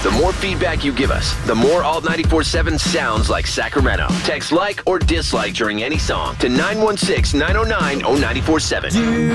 The more feedback you give us, the more Alt 94.7 sounds like Sacramento. Text like or dislike during any song to 916-909-0947.